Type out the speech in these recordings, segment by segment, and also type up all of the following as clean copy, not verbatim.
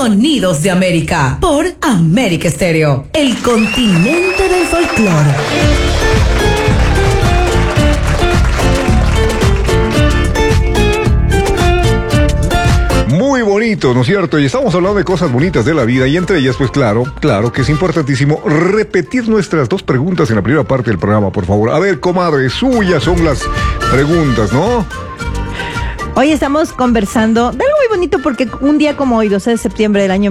Sonidos de América por América Estéreo, el continente del folclore. Muy bonito, ¿no es cierto? Y estamos hablando de cosas bonitas de la vida y entre ellas, pues claro que es importantísimo repetir nuestras dos preguntas en la primera parte del programa, por favor. A ver, comadre, suyas son las preguntas, ¿no? Hoy estamos conversando de algo muy bonito porque un día como hoy, 12 de septiembre del año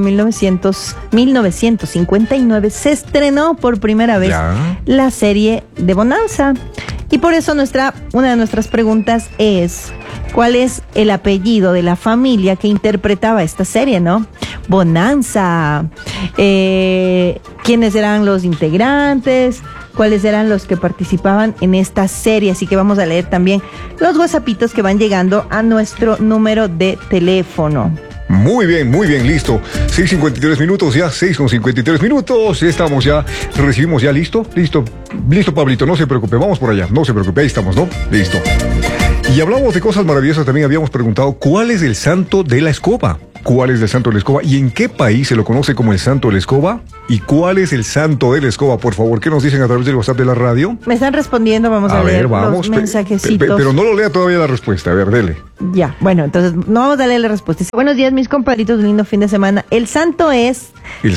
1959, se estrenó por primera vez la serie de Bonanza. Y por eso una de nuestras preguntas es: ¿cuál es el apellido de la familia que interpretaba esta serie, no? Bonanza. ¿Quiénes eran los integrantes? ¿Cuáles eran los que participaban en esta serie? Así que vamos a leer también los WhatsAppitos que van llegando a nuestro número de teléfono. Muy bien, listo. 6:53 minutos ya, 6:53 minutos. Estamos ya, recibimos ya, listo, Pablito, no se preocupe, vamos por allá, no se preocupe, ahí estamos, ¿no? Listo. Y hablamos de cosas maravillosas, también habíamos preguntado, ¿cuál es el santo de la escoba? ¿Cuál es el santo de la escoba? ¿Y en qué país se lo conoce como el santo de la escoba? ¿Y cuál es el santo de la escoba? Por favor, ¿qué nos dicen a través del WhatsApp de la radio? Me están respondiendo, vamos a leer los mensajecitos. Pero no lo lea todavía la respuesta, a ver, dele. Ya, bueno, entonces no vamos a leer la respuesta. Buenos días, mis compadritos, un lindo fin de semana. El santo es... Y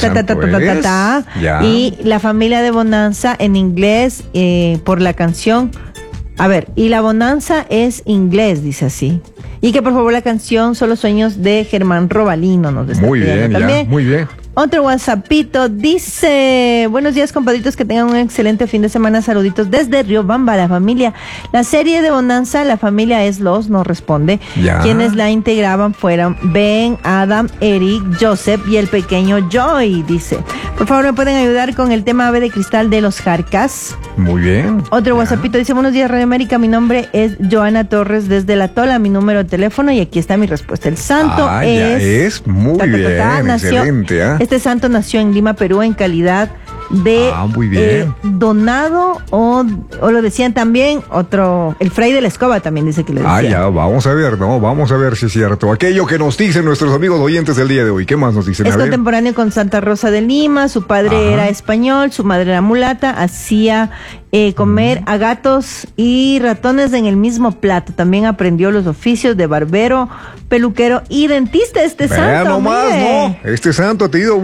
la familia de Bonanza en inglés, por la canción... A ver, y la Bonanza es inglés, dice así. Y que por favor la canción Solo Sueños de Germán Robalino nos está pidiendo también. Muy bien. Otro WhatsAppito dice: buenos días, compadritos, que tengan un excelente fin de semana, saluditos desde Riobamba, la familia. La serie de Bonanza, la familia es nos responde. Quienes la integraban fueron Ben, Adam, Eric, Joseph y el pequeño Joy, dice. Por favor, ¿me pueden ayudar con el tema Ave de Cristal de los Jarcas? Muy bien. Otro WhatsAppito dice: buenos días, Radio América, mi nombre es Joana Torres desde La Tola, mi número de teléfono, y aquí está mi respuesta. El santo es muy bien, excelente, Este santo nació en Lima, Perú, en calidad de donado, o lo decían también el fray de la escoba también dice que le decían. Vamos a ver si es cierto. Aquello que nos dicen nuestros amigos oyentes del día de hoy. ¿Qué más nos dicen? Es contemporáneo con Santa Rosa de Lima, su padre era español, su madre era mulata, hacía comer a gatos y ratones en el mismo plato. También aprendió los oficios de barbero, peluquero y dentista. Santo, ¿no? Este santo ha tenido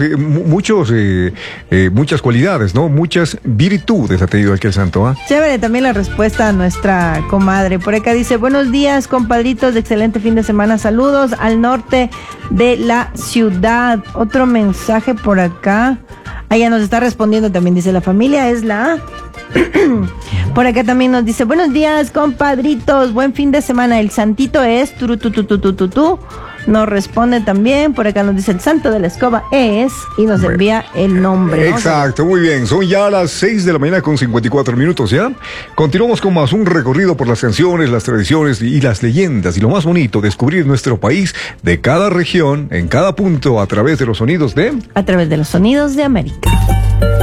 muchas cualidades, ¿no? Muchas virtudes ha tenido aquel santo, ¿ah? Chévere también la respuesta a nuestra comadre. Por acá dice: buenos días, compadritos, de excelente fin de semana, saludos al norte de la ciudad. Otro mensaje por acá. Ella nos está respondiendo también, dice: la familia es la... Por acá también nos dice: buenos días, compadritos, buen fin de semana. El santito es nos responde también. Por acá nos dice: el santo de la escoba es, y nos envía el nombre, ¿no? Exacto, muy bien. Son ya las 6 de la mañana con 54 minutos, ¿ya? Continuamos con más, un recorrido por las canciones, las tradiciones y las leyendas. Y lo más bonito, descubrir nuestro país de cada región, en cada punto, a través de los sonidos de... A través de los sonidos de América.